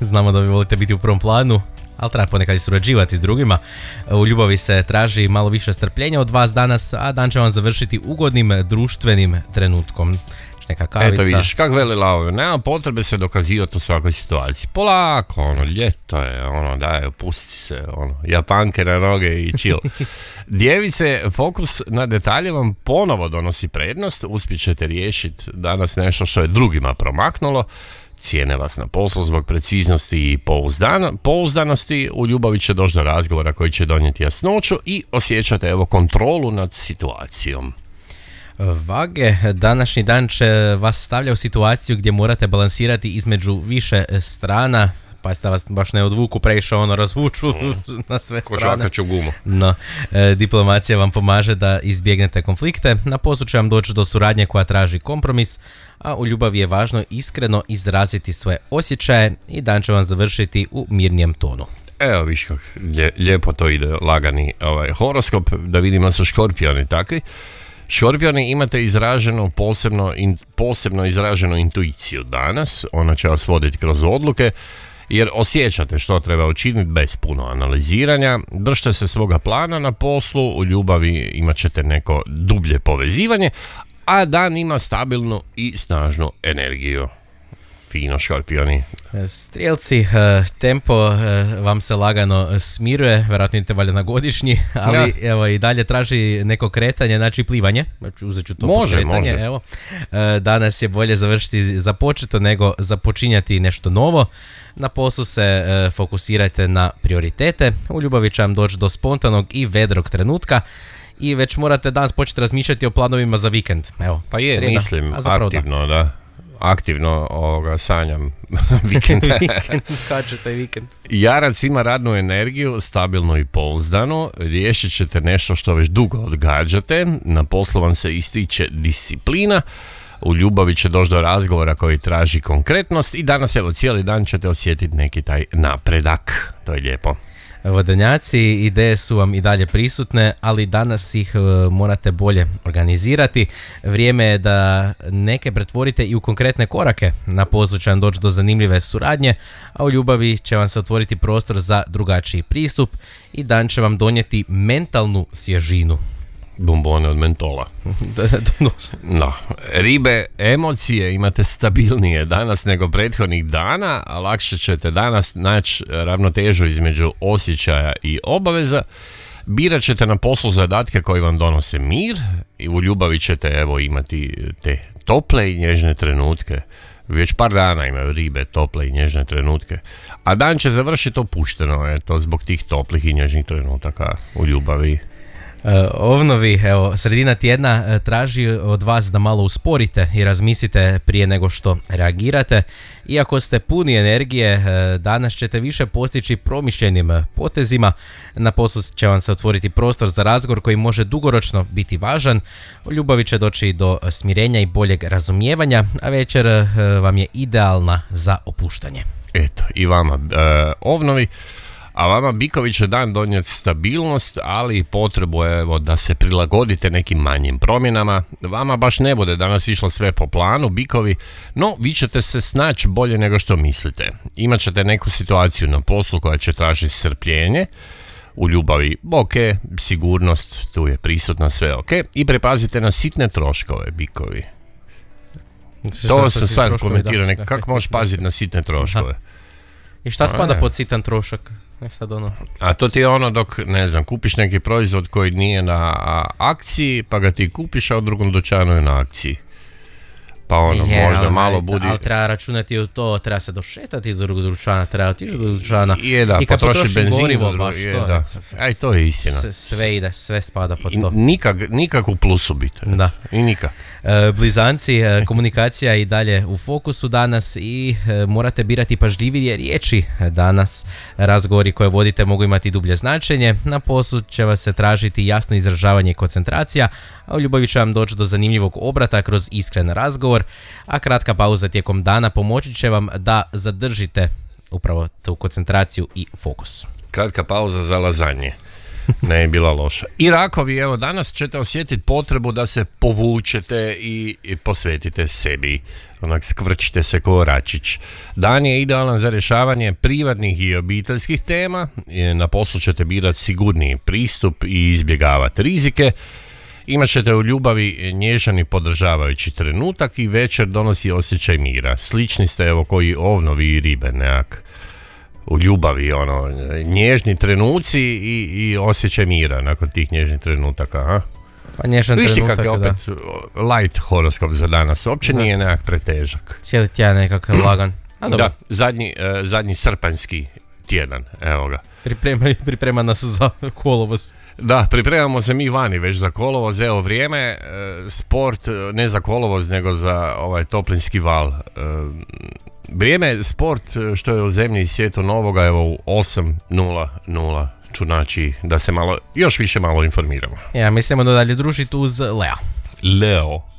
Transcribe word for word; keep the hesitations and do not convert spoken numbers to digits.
Znamo da vi volite biti u prvom planu, ali treba ponekad i surađivati s drugima. U ljubavi se traži malo više strpljenja od vas danas, a dan će vam završiti ugodnim društvenim trenutkom. Neka kavica. Eto vidiš, kak veli Lavo, nema potrebe se dokazivati u svakoj situaciji. Polako, ono, ljeto je, ono, daj, pusti se, ono, Japanke na noge i chill. Djevice, fokus na detalje vam ponovo donosi prednost, uspjet ćete riješiti danas nešto što je drugima promaknulo, cijene vas na poslu zbog preciznosti i pouzdano, pouzdanosti, u ljubavi će doći do razgovora koji će donijeti jasnoću i osjećate, evo, kontrolu nad situacijom. Vage, današnji dan će vas stavlja u situaciju gdje morate balansirati između više strana, pa da vas baš ne odvuku previše, ono, razvuču mm. na sve strane. Kožakaću gumu. No, e, diplomacija vam pomaže da izbjegnete konflikte, na poslu će vam doći do suradnje koja traži kompromis, a u ljubavi je važno iskreno izraziti svoje osjećaje i dan će vam završiti u mirnijem tonu. Evo viš kako lje, lijepo to ide, lagani ovaj, horoskop, da vidimo su škorpioni takvi. Škorpioni, imate izraženu posebno, in, posebno izraženu intuiciju danas, ona će vas voditi kroz odluke, jer osjećate što treba učiniti bez puno analiziranja, držite se svoga plana na poslu, u ljubavi imat ćete neko dublje povezivanje, a dan ima stabilnu i snažnu energiju. Fino, škorpioni. Strijelci, tempo vam se lagano smiruje, vjerojatno idete valjda na godišnji, ali ja. evo i dalje traži neko kretanje, znači plivanje. Znači, uzet ću to može, kretanje. Može. Evo. Danas je bolje završiti započeto nego započinjati nešto novo. Na poslu se fokusirajte na prioritete. U ljubavi će vam doći do spontanog i vedrog trenutka i već morate danas početi razmišljati o planovima za vikend. Evo, pa je, srijeda, mislim, aktivno, da. Aktivno ovoga, sanjam vikend. vikend, kad će taj vikend? Jarac ima radnu energiju, stabilnu i pouzdanu, riješit ćete nešto što već dugo odgađate, na poslu vam se ističe disciplina, u ljubavi će doći do razgovora koji traži konkretnost i danas, evo, cijeli dan ćete osjetiti neki taj napredak, to je lijepo. Vodenjaci, ideje su vam i dalje prisutne, ali danas ih uh, morate bolje organizirati. Vrijeme je da neke pretvorite i u konkretne korake. Na poslu će vam doći do zanimljive suradnje, a u ljubavi će vam se otvoriti prostor za drugačiji pristup i dan će vam donijeti mentalnu svježinu. Bombone od mentola. No. Ribe, emocije imate stabilnije danas nego prethodnih dana, a lakše ćete danas naći ravnotežu između osjećaja i obaveza. Birat ćete na poslu zadatke koji vam donose mir i u ljubavi ćete, evo, imati te tople i nježne trenutke. Već par dana imaju ribe tople i nježne trenutke. A dan će završiti opušteno, eto, zbog tih toplih i nježnih trenutaka u ljubavi. Uh, ovnovi, evo, sredina tjedna uh, traži od vas da malo usporite i razmislite prije nego što reagirate. Iako ste puni energije, uh, danas ćete više postići promišljenim uh, potezima. Na poslu će vam se otvoriti prostor za razgovor koji može dugoročno biti važan. U ljubavi će doći do smirenja i boljeg razumijevanja, a večer uh, vam je idealna za opuštanje. Eto, i vama, uh, ovnovi. A vama, bikovi, će dan donijeti stabilnost, ali i potrebu, evo, da se prilagodite nekim manjim promjenama. Vama baš ne bude danas išlo sve po planu, bikovi, no vi ćete se snaći bolje nego što mislite. Imat ćete neku situaciju na poslu koja će tražiti strpljenje, u ljubavi ok, sigurnost, tu je prisutna, sve ok, i prepazite na sitne troškove, bikovi. To sam sad komentirao, nekako, kako možeš paziti na sitne troškove? Aha. I šta spada pod sitan trošak? Ne sad ono. A to ti je ono dok, ne znam, kupiš neki proizvod koji nije na akciji, pa ga ti kupiš, a u drugom dućanu je na akciji. Pa ono, je, možda ali, malo budi... Ali treba računati u to, treba se došetati do drugog dućana, treba otići do dućana. Je, da, i kad potroši benzin gorivo, do baš je, to. Da. Aj, to je istina. S, sve ide, sve spada pod to. Nikak, nikak u plusu biti. Da. I nikak. E, blizanci, e, komunikacija je i dalje u fokusu danas i e, morate birati pažljivije riječi danas. Razgovori koje vodite mogu imati dublje značenje. Na poslu će vas se tražiti jasno izražavanje i koncentracija, a u ljubavi će vam doći do zanimljivog obrata kroz iskren razgovor, a kratka pauza tijekom dana pomoći će vam da zadržite upravo tu koncentraciju i fokus. Kratka pauza za lazanje. Ne je bila loša. I rakovi, evo, danas ćete osjetiti potrebu da se povučete i, i posvetite sebi. Onak, skvrčite se ko račić. Dan je idealan za rješavanje privatnih i obiteljskih tema. Na poslu ćete birati sigurniji pristup i izbjegavati rizike. Imat ćete u ljubavi nježan i podržavajući trenutak i večer donosi osjećaj mira. Slični ste, evo, koji ovnovi i ribe, nekak. U ljubavi, ono, nježni trenuci i, i osjećaj mira nakon tih nježnih trenutaka, a? Pa nježan Viš ti trenutak, kak je opet da. light horoskop za danas, uopće Da. nije nekak pretežak. Cijeli tjedan nekak lagan. A dobro, Da, zadnji, uh, zadnji srpanjski tjedan, evo ga. priprema, priprema nas za kolovoz. Da, pripremamo se mi vani već za kolovoz, evo vrijeme, e, sport, ne za kolovoz nego za ovaj toplinski val. E, vrijeme, sport, što je u zemlji i svijetu novoga, evo u osam nula nula ću naći da se malo, još više malo informiramo. Ja, mislimo da dalje družiti uz Lea. Leo.